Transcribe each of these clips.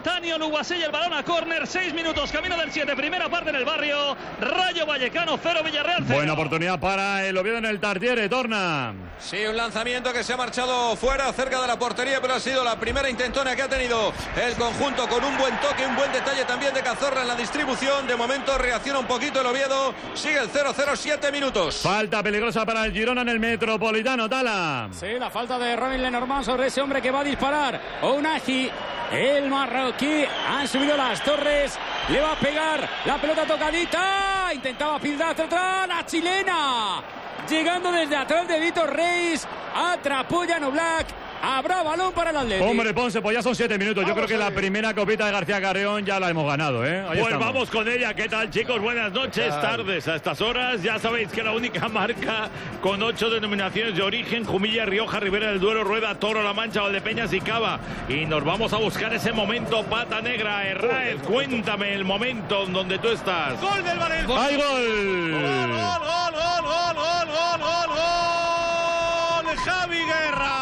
Tanio Luguasella, el balón a córner, 6 minutos, camino del 7, primera parte en el barrio. Rayo Vallecano 0, Villarreal 0. Buena oportunidad para el Oviedo en el Tartiere, Torna. Sí, un lanzamiento que se ha marchado fuera, cerca de la portería, pero ha sido la primera intentona que ha tenido el conjunto, con un buen toque, un buen detalle también de Cazorla en la distribución. De momento reacciona un poquito el Oviedo, sigue el 0-0, 7 minutos. Falta peligrosa para el Girona en el Metropolitano, Tala. Sí, la falta de Ronnie Lenormand sobre ese hombre que va a disparar. Ounahi, el marroquí, han subido las torres, le va a pegar, la pelota tocadita, intentaba filtrar atrás, la chilena, llegando desde atrás de Vítor Reis, atrapó Jan Oblak. Habrá balón para el Atlético. Hombre, Ponce, pues ya son 7 minutos. Yo creo que la primera copita de García Carrión ya la hemos ganado, ¿eh? Pues estamos. Vamos con ella. ¿Qué tal, chicos? Buenas noches, tardes. A estas horas ya sabéis que la única marca con 8 denominaciones de origen: Jumilla, Rioja, Ribera del Duero, Rueda, Toro, La Mancha, Valdepeñas y Cava. Y nos vamos a buscar ese momento pata negra. Herráez, cuéntame el momento en donde tú estás. Gol del Valencia. ¡Hay gol! ¡Gol! Javi Guerra.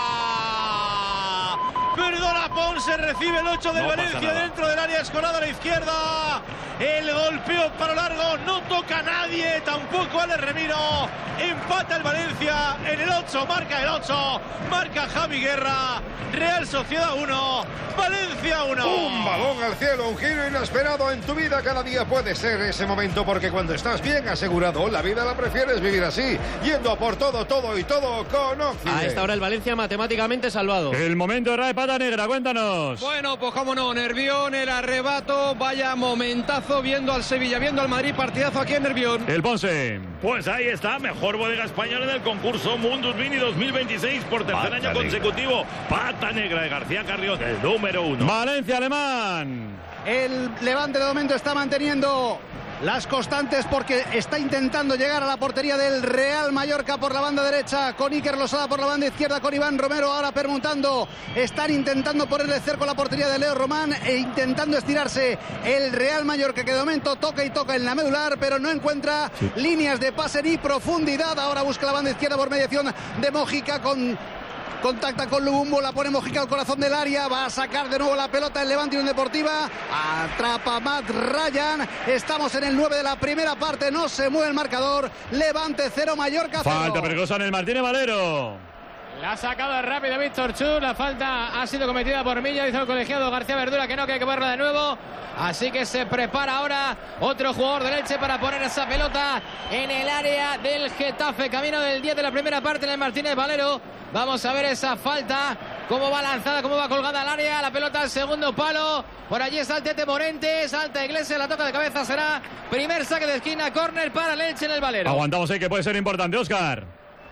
Perdona, Ponce, recibe el 8 del Valencia dentro del área escorada a la izquierda. El golpeo para largo, no toca a nadie, tampoco Ale Remiro. Empata el Valencia en el 8, marca el 8, marca Javi Guerra. Real Sociedad 1, Valencia 1. Un balón al cielo, un giro inesperado en tu vida. Cada día puede ser ese momento, porque cuando estás bien asegurado, la vida la prefieres vivir así, yendo a por todo, todo y todo con Occident. A esta hora el Valencia matemáticamente salvado. El momento de pata negra, cuéntanos. Bueno, pues cómo no, Nervión, el arrebato, vaya momentazo, viendo al Sevilla, viendo al Madrid, partidazo aquí en Nervión. El Ponce. Pues ahí está, mejor bodega española del concurso Mundus Mini 2026 por tercer año consecutivo. Pata negra de García Carrión, el número 1. Valencia, Alemán. El Levante de momento está manteniendo las constantes, porque está intentando llegar a la portería del Real Mallorca por la banda derecha, con Iker Losada por la banda izquierda, con Iván Romero ahora permutando. Están intentando ponerle cerco a la portería de Leo Román e intentando estirarse el Real Mallorca, que de momento toca y toca en la medular, pero no encuentra líneas de pase ni profundidad. Ahora busca la banda izquierda por mediación de Mójica, contacta con Lubumbo, la pone Mójica al corazón del área, va a sacar de nuevo la pelota el Levante Unión Deportiva, atrapa Matt Ryan. Estamos en el 9 de la primera parte, no se mueve el marcador. Levante 0, Mallorca 0. Falta peligrosa en el Martínez Valero. La ha sacado rápido Víctor Chur, la falta ha sido cometida por Milla, dice el colegiado García Verdura que no, que hay que verla de nuevo. Así que se prepara ahora otro jugador del Elche para poner esa pelota en el área del Getafe, camino del 10 de la primera parte en el Martínez Valero. Vamos a ver esa falta, cómo va lanzada, cómo va colgada al área, la pelota al segundo palo. Por allí está el Tete Morente, salta Iglesias, la toca de cabeza, será primer saque de esquina, córner para el Elche en el Valero. Aguantamos ahí, que puede ser importante, Óscar.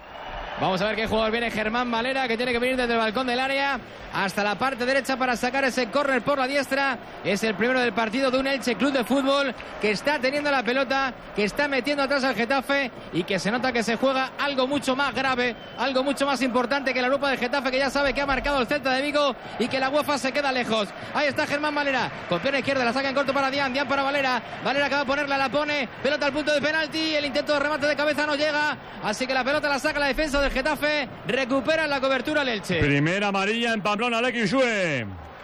Vamos a ver qué jugador viene. Germán Valera, que tiene que venir desde el balcón del área hasta la parte derecha para sacar ese córner por la diestra. Es el primero del partido de un Elche Club de Fútbol que está teniendo la pelota, que está metiendo atrás al Getafe y que se nota que se juega algo mucho más grave, algo mucho más importante que la Europa del Getafe, que ya sabe que ha marcado el Celta de Vigo y que la UEFA se queda lejos. Ahí está Germán Valera, con pierna izquierda, la saca en corto para Dian para Valera que va a ponerla, la pone, pelota al punto de penalti, el intento de remate de cabeza no llega, así que la pelota la saca la defensa del Getafe, recupera la cobertura el Elche. Primera amarilla en Pamplona, Alex Xue.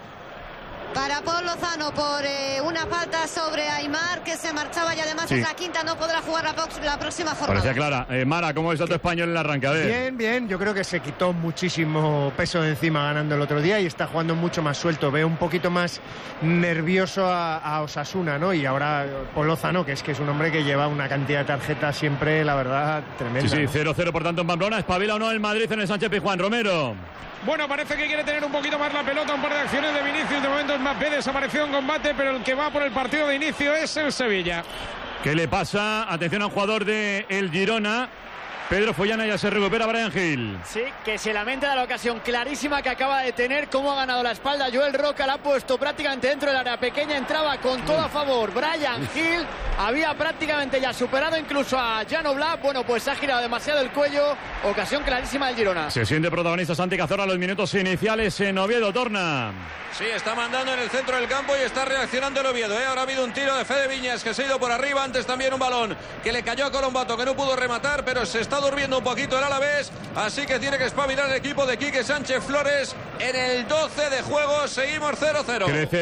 Para Paul Lozano por una falta sobre Aimar, que se marchaba y además es la quinta, no podrá jugar la próxima jornada. Parecía clara. Mara, ¿cómo es el español en la arrancadera? Bien, bien. Yo creo que se quitó muchísimo peso de encima ganando el otro día y está jugando mucho más suelto. Veo un poquito más nervioso a Osasuna, ¿no? Y ahora Paul Lozano, que es un hombre que lleva una cantidad de tarjetas siempre, la verdad, tremenda. Sí, ¿no? 0-0 por tanto en Pamplona. ¿Espabila o no el Madrid en el Sánchez Pizjuán? Romero. Bueno, parece que quiere tener un poquito más la pelota, un par de acciones de Vinicius, de momento Mbappé desapareció en combate, pero el que va por el partido de inicio es el Sevilla. ¿Qué le pasa? Atención a un jugador de el Girona. Pedro Follana, ya se recupera Brian Gil. Sí, que se lamenta de la ocasión clarísima que acaba de tener, cómo ha ganado la espalda Joel Roca, la ha puesto prácticamente dentro del área pequeña, entraba con todo a favor Brian Gil, había prácticamente ya superado incluso a Jan Oblak, bueno, pues ha girado demasiado el cuello, ocasión clarísima del Girona. Se siente protagonista Santi Cazorla a los minutos iniciales en Oviedo, Torna. Sí, está mandando en el centro del campo y está reaccionando el Oviedo, ¿eh? Ahora ha habido un tiro de Fede Viñas que se ha ido por arriba, antes también un balón que le cayó a Colombato, que no pudo rematar, pero se está durmiendo un poquito el Alavés, así que tiene que espabilar el equipo de Quique Sánchez Flores en el 12 de juego. Seguimos 0-0.